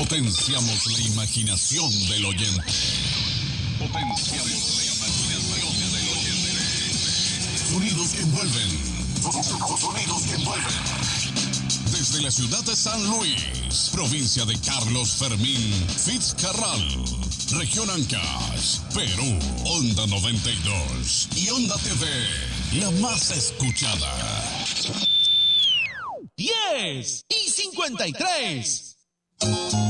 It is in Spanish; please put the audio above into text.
Potenciamos la imaginación del oyente. Potenciamos la imaginación del oyente. Sonidos que envuelven. Sonidos que envuelven. Desde la ciudad de San Luis, provincia de Carlos Fermín Fitzcarral, región Ancash, Perú, Onda 92 y Onda TV, la más escuchada. 10:53.